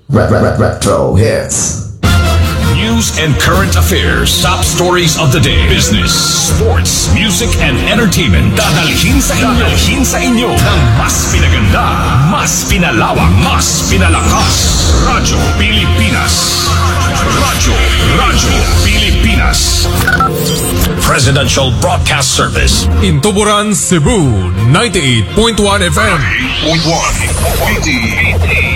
Retro hits. News and current affairs, top stories of the day, business, sports, music, and entertainment. Dadalhin sa inyo ng mas pinaganda, mas pinalawak, mas pinalakas. Radyo Pilipinas. Radyo Pilipinas. Presidential Broadcast Service. In Tuburan, Cebu, 98.1 FM. 98.1.